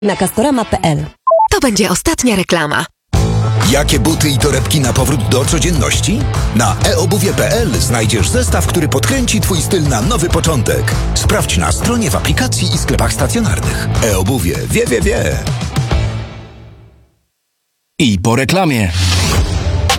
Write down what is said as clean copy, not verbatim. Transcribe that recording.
na Castorama.pl. To będzie ostatnia reklama. Jakie buty i torebki na powrót do codzienności? Na eobuwie.pl znajdziesz zestaw, który podkręci Twój styl na nowy początek. Sprawdź na stronie, w aplikacji i sklepach stacjonarnych. eobuwie. Wie. I po reklamie.